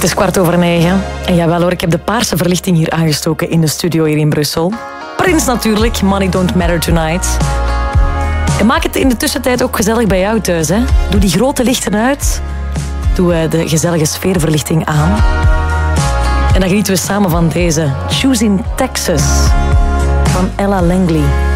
Het is 9:15. En jawel hoor, ik heb de paarse verlichting hier aangestoken in de studio hier in Brussel. Prins natuurlijk, Money Don't Matter Tonight. En maak het in de tussentijd ook gezellig bij jou thuis. Hè? Doe die grote lichten uit. Doe de gezellige sfeerverlichting aan. En dan genieten we samen van deze Choosing Texas van Ella Langley.